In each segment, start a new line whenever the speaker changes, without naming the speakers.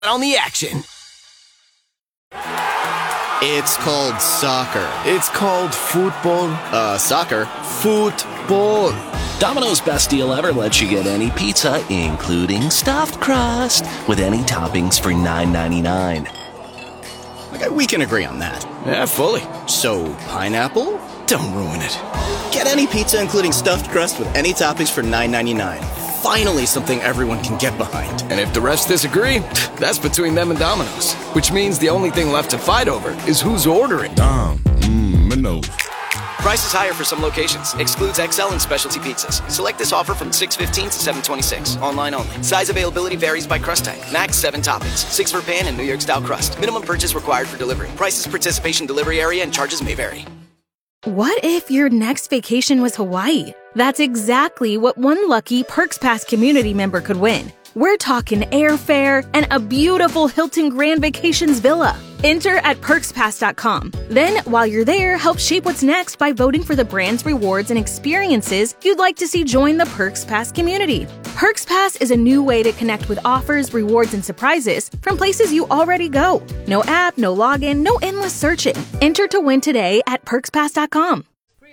On the action.
It's called soccer.
It's called football.
Soccer.
Football.
Domino's Best Deal Ever lets you get any pizza, including stuffed crust, with any toppings for $9.99.
Okay, we can agree on that.
Yeah, fully.
So, pineapple?
Don't ruin it.
Get any pizza, including stuffed crust, with any toppings for $9.99. Finally, something everyone can get behind.
And if the refs disagree, that's between them and Domino's. Which means the only thing left to fight over is who's ordering.
Domino's.
Prices higher for some locations. Excludes XL and specialty pizzas. Select this offer from 6/15 to 7/26. Online only. Size availability varies by crust type. Max 7 toppings. 6 for pan and New York style crust. Minimum purchase required for delivery. Prices, participation, delivery area, and charges may vary.
What if your next vacation was Hawaii? That's exactly what one lucky Perks Pass community member could win. We're talking airfare and a beautiful Hilton Grand Vacations villa. Enter at perkspass.com. Then, while you're there, help shape what's next by voting for the brands, rewards, and experiences you'd like to see join the Perks Pass community. Perks Pass is a new way to connect with offers, rewards, and surprises from places you already go. No app, no login, no endless searching. Enter to win today at perkspass.com.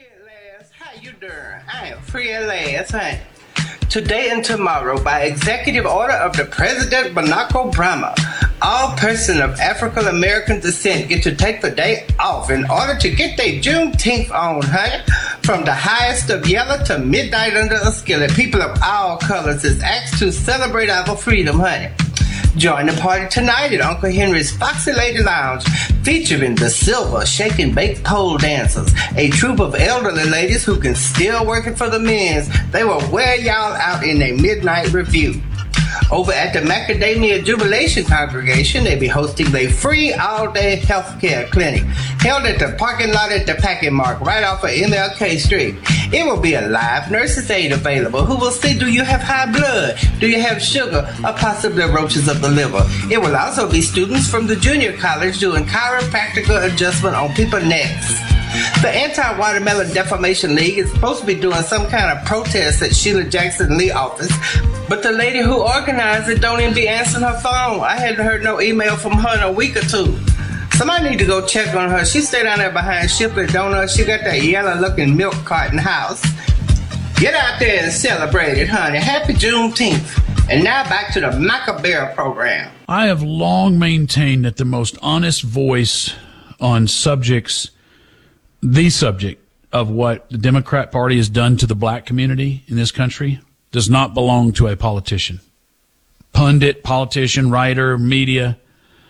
How you doing? I am free at last, honey. Today and tomorrow, by executive order of the President Barack Obama, all persons of African American descent get to take the day off in order to get their Juneteenth on, honey. From the highest of yellow to midnight under a skillet, people of all colors is asked to celebrate our freedom, honey. Join the party tonight at Uncle Henry's Foxy Lady Lounge, featuring the Silver Shake and Bake Pole Dancers, a troupe of elderly ladies who can still work it for the men's. They will wear y'all out in a midnight review. Over at the Macadamia Jubilation Congregation, they be hosting a free all-day healthcare clinic held at the parking lot at the Packing Mark right off of MLK Street. It will be a live nurse's aide available who will see, do you have high blood, do you have sugar, or possibly roaches of the liver. It will also be students from the junior college doing chiropractical adjustment on people's necks. The Anti-Watermelon Defamation League is supposed to be doing some kind of protest at Sheila Jackson Lee office, but the lady who organized it don't even be answering her phone. I hadn't heard no email from her in a week or two. Somebody need to go check on her. She stay down there behind Shipley Donuts. She got that yellow-looking milk carton house. Get out there and celebrate it, honey. Happy Juneteenth. And now back to the Macabera program.
I have long maintained that the most honest voice on subjects, the subject of what the Democrat Party has done to the black community in this country, does not belong to a politician. Pundit, politician, writer, media.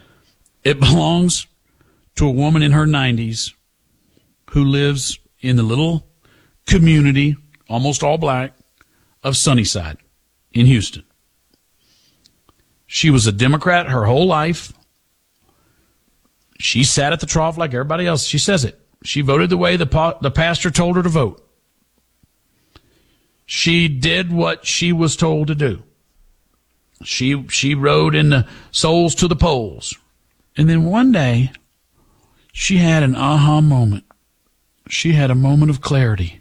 It belongs to a woman in her 90s who lives in the little community, almost all black, of Sunnyside in Houston. She was a Democrat her whole life. She sat at the trough like everybody else. She says it. She voted the way the pastor told her to vote. She did what she was told to do. She rode in the souls to the polls. And then one day, she had an aha moment. She had a moment of clarity.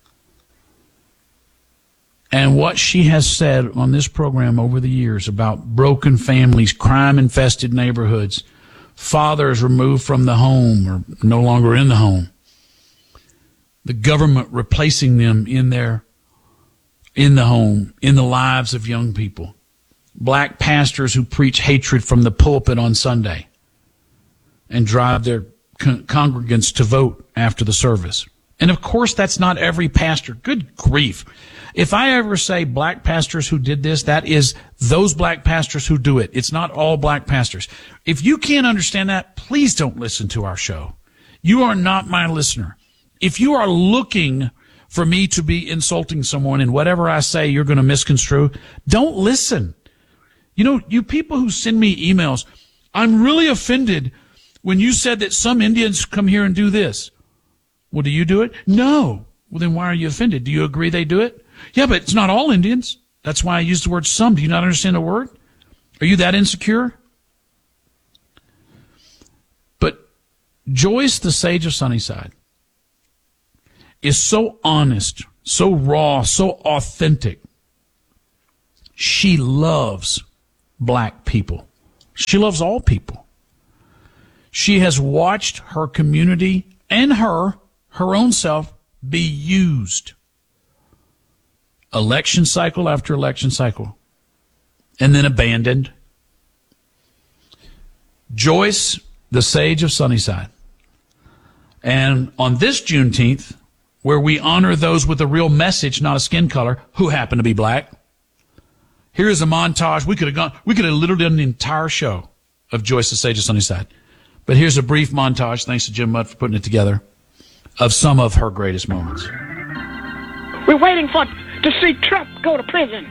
And what she has said on this program over the years about broken families, crime-infested neighborhoods, fathers removed from the home or no longer in the home, the government replacing them in the home, in the lives of young people, black pastors who preach hatred from the pulpit on Sunday and drive their congregants to vote after the service. And of course, that's not every pastor. Good grief. If I ever say black pastors who did this, that is those black pastors who do it. It's not all black pastors. If you can't understand that, please don't listen to our show. You are not my listener. If you are looking for me to be insulting someone and whatever I say you're going to misconstrue, don't listen. You know, you people who send me emails, I'm really offended when you said that some Indians come here and do this. Well, do you do it? No. Well, then why are you offended? Do you agree they do it? Yeah, but it's not all Indians. That's why I use the word some. Do you not understand the word? Are you that insecure? But Joyce, the sage of Sunnyside, is so honest, so raw, so authentic. She loves black people. She loves all people. She has watched her community and her own self be used. Election cycle after election cycle. And then abandoned. Joyce, the sage of Sunnyside. And on this Juneteenth, where we honor those with a real message, not a skin color, who happen to be black, here is a montage. We could have literally done an entire show of Joyce, the sage of Sunnyside. But here's a brief montage, thanks to Jim Mudd for putting it together, of some of her greatest moments.
We're waiting to see Trump go to prison.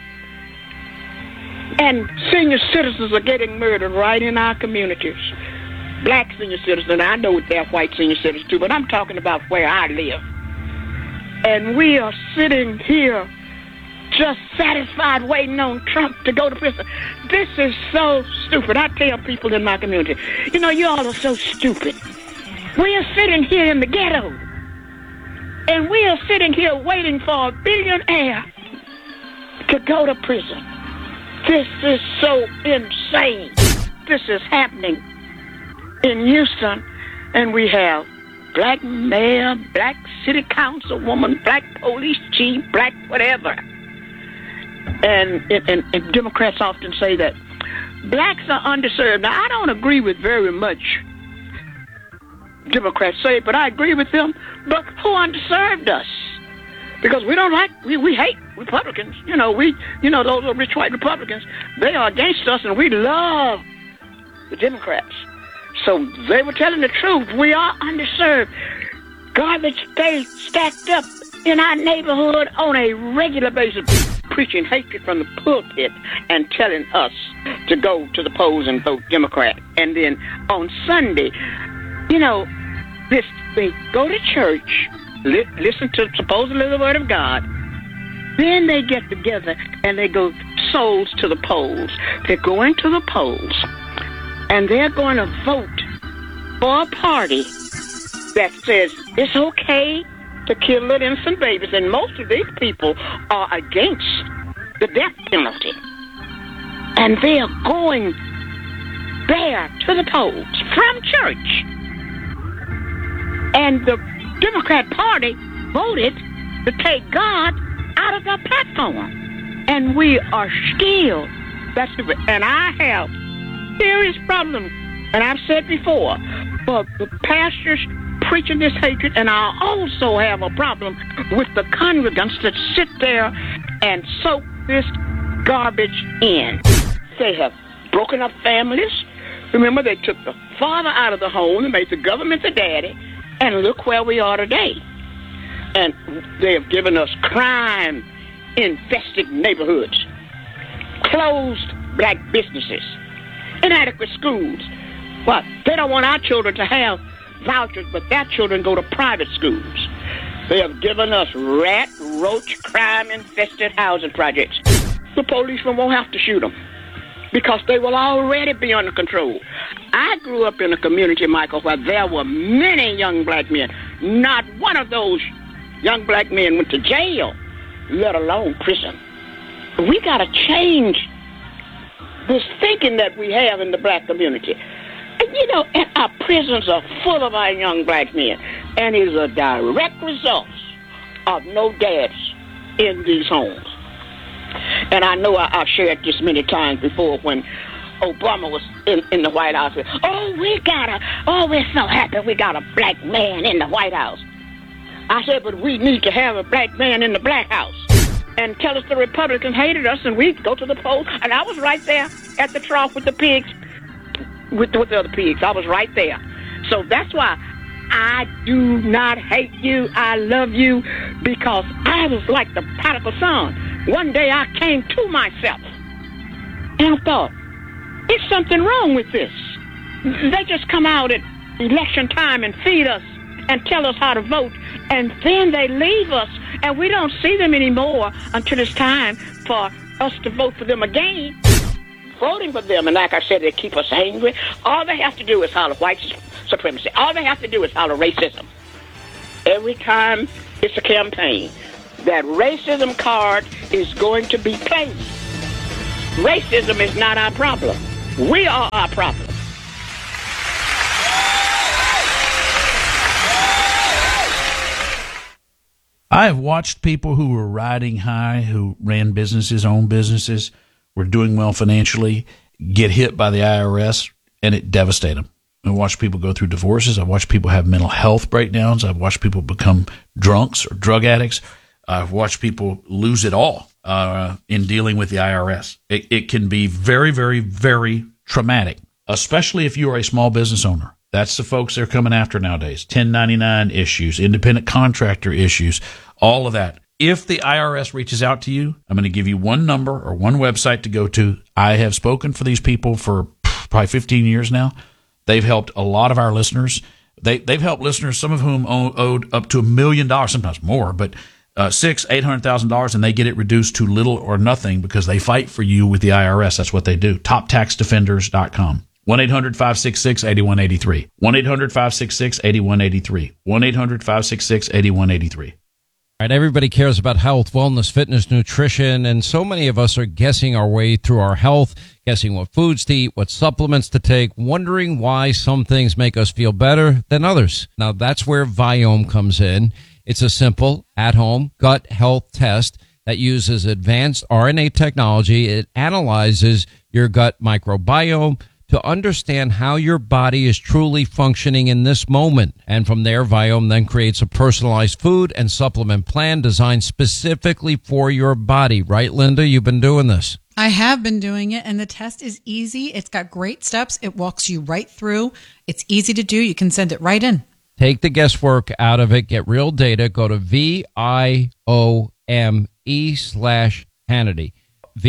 And senior citizens are getting murdered right in our communities. Black senior citizens, I know they're white senior citizens too, but I'm talking about where I live. And we are sitting here just satisfied waiting on Trump to go to prison. This is so stupid. I tell people in my community, you all are so stupid. We are sitting here in the ghetto, and we are sitting here waiting for a billionaire to go to prison. This is so insane. This is happening in Houston, and we have black mayor, black city councilwoman, black police chief, black whatever. And Democrats often say that blacks are underserved. Now, I don't agree with very much Democrats say, but I agree with them. But who underserved us? Because we hate Republicans. Those are rich white Republicans. They are against us, and we love the Democrats. So they were telling the truth. We are underserved. Garbage stays stacked up in our neighborhood on a regular basis, preaching hatred from the pulpit and telling us to go to the polls and vote Democrat. And then on Sunday, they go to church, listen to supposedly the Word of God. Then they get together and they go souls to the polls. They're going to the polls, and they're going to vote for a party that says it's okay to kill little innocent babies. And most of these people are against the death penalty. And they are going there to the polls from church. And the Democrat Party voted to take God out of their platform. And we are still that stupid. And I have serious problems, and I've said before, for the pastors preaching this hatred, and I also have a problem with the congregants that sit there and soak this garbage in. They have broken up families. Remember, they took the father out of the home and made the government the daddy, and look where we are today. And they have given us crime-infested neighborhoods, closed black businesses, inadequate schools. What? They don't want our children to have vouchers, but their children go to private schools. They have given us rat, roach, crime-infested housing projects. The policemen won't have to shoot them because they will already be under control. I grew up in a community, Michael, where there were many young black men. Not one of those young black men went to jail, let alone prison. We got to change this thinking that we have in the black community. And our prisons are full of our young black men, and it is a direct result of no dads in these homes. And I know I've shared this many times before when Obama was in the White House. We're so happy we got a black man in the White House. I said, but we need to have a black man in the Black House. And tell us the Republicans hated us, and we'd go to the polls. And I was right there at the trough with the pigs, with the other pigs. I was right there. So that's why I do not hate you. I love you because I was like the prodigal son. One day I came to myself and I thought, there's something wrong with this. They just come out at election time and feed us and tell us how to vote, and then they leave us, and we don't see them anymore until it's time for us to vote for them again. Voting for them, and like I said, they keep us angry. All they have to do is holler white supremacy. All they have to do is holler racism. Every time it's a campaign, that racism card is going to be played. Racism is not our problem. We are our problem.
I have watched people who were riding high, who ran businesses, owned businesses, were doing well financially, get hit by the IRS, and it devastated them. I've watched people go through divorces. I've watched people have mental health breakdowns. I've watched people become drunks or drug addicts. I've watched people lose it all in dealing with the IRS. It can be very, very, very traumatic, especially if you are a small business owner. That's the folks they're coming after nowadays. 1099 issues, independent contractor issues, all of that. If the IRS reaches out to you, I'm going to give you one number or one website to go to. I have spoken for these people for probably 15 years now. They've helped a lot of our listeners. They've helped listeners, some of whom owed up to $1 million, sometimes more, but $800,000, and they get it reduced to little or nothing because they fight for you with the IRS. That's what they do. TopTaxDefenders.com. 1-800-566-8183. 1-800-566-8183. 1-800-566-8183.
All right, everybody cares about health, wellness, fitness, nutrition, and so many of us are guessing our way through our health, guessing what foods to eat, what supplements to take, wondering why some things make us feel better than others. Now, that's where Viome comes in. It's a simple, at-home gut health test that uses advanced RNA technology. It analyzes your gut microbiome to understand how your body is truly functioning in this moment. And from there, Viome then creates a personalized food and supplement plan designed specifically for your body. Right, Linda? You've been doing this.
I have been doing it, and the test is easy. It's got great steps. It walks you right through. It's easy to do. You can send it right in.
Take the guesswork out of it. Get real data. Go to VIOME/Hannity.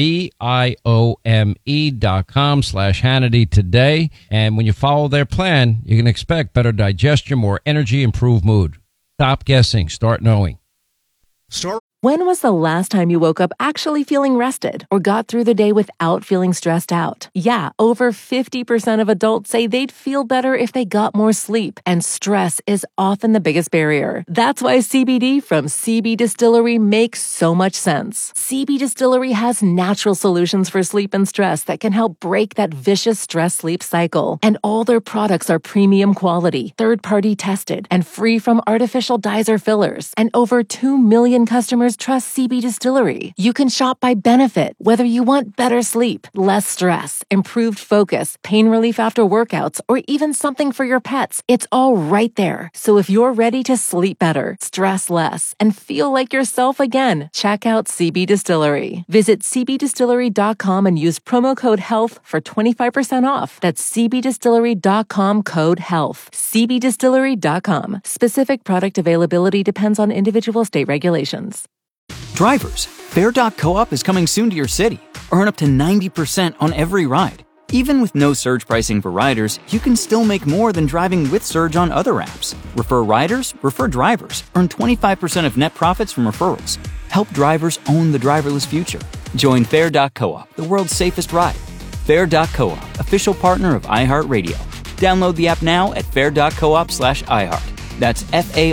VIOME.com/Hannity today. And when you follow their plan, you can expect better digestion, more energy, improved mood. Stop guessing. Start knowing.
When was the last time you woke up actually feeling rested or got through the day without feeling stressed out? Yeah, over 50% of adults say they'd feel better if they got more sleep, and stress is often the biggest barrier. That's why CBD from CB Distillery makes so much sense. CB Distillery has natural solutions for sleep and stress that can help break that vicious stress-sleep cycle. And all their products are premium quality, third-party tested, and free from artificial dyes or fillers. And over 2 million customers trust CB Distillery. You can shop by benefit, whether you want better sleep, less stress, improved focus, pain relief after workouts, or even something for your pets. It's all right there. So if you're ready to sleep better, stress less, and feel like yourself again, check out CB Distillery. Visit cbdistillery.com and use promo code HEALTH for 25% off. That's cbdistillery.com code HEALTH. cbdistillery.com. Specific product availability depends on individual state regulations.
Drivers, Fair.coop is coming soon to your city. Earn up to 90% on every ride. Even with no surge pricing for riders, you can still make more than driving with surge on other apps. Refer riders, refer drivers. Earn 25% of net profits from referrals. Help drivers own the driverless future. Join Fair.coop, the world's safest ride. Fair.coop, official partner of iHeartRadio. Download the app now at fair.coop/iHeart. That's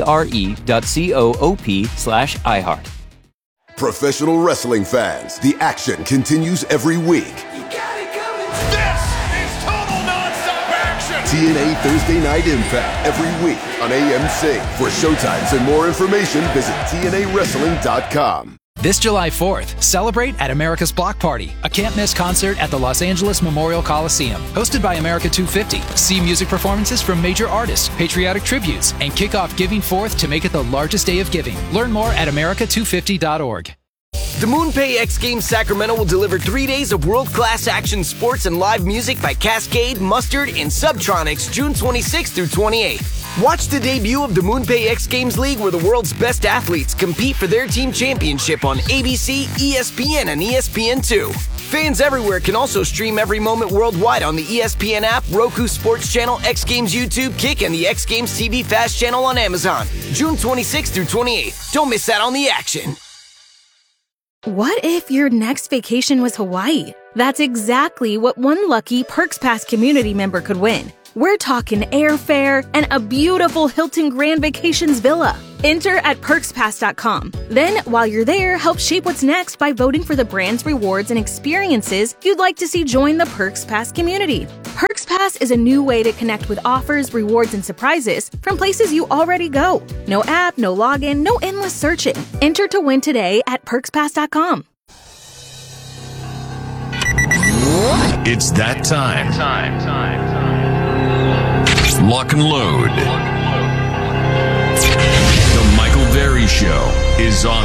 FARE.coop/iHeart.
Professional wrestling fans, the action continues every week.
You got it coming. This is total nonstop action.
TNA Thursday Night Impact every week on AMC. For showtimes and more information, visit TNAWrestling.com.
This July 4th, celebrate at America's Block Party, a can't-miss concert at the Los Angeles Memorial Coliseum. Hosted by America 250. See music performances from major artists, patriotic tributes, and kick off Giving Forth to make it the largest day of giving. Learn more at America250.org.
The MoonPay X Games Sacramento will deliver 3 days of world-class action sports and live music by Cascade, Mustard, and Subtronics June 26th through 28th. Watch the debut of the MoonPay X Games League, where the world's best athletes compete for their team championship on ABC, ESPN, and ESPN2. Fans everywhere can also stream every moment worldwide on the ESPN app, Roku Sports Channel, X Games YouTube, Kick, and the X Games TV Fast Channel on Amazon. June 26th through 28th. Don't miss out on the action.
What if your next vacation was Hawaii? That's exactly what one lucky Perks Pass community member could win. We're talking airfare and a beautiful Hilton Grand Vacations villa. Enter at PerksPass.com. Then, while you're there, help shape what's next by voting for the brands, rewards, and experiences you'd like to see join the Perks Pass community. Perks Pass is a new way to connect with offers, rewards, and surprises from places you already go. No app, no login, no endless searching. Enter to win today at PerksPass.com.
It's that time. Lock and load. The Michael Berry Show is on.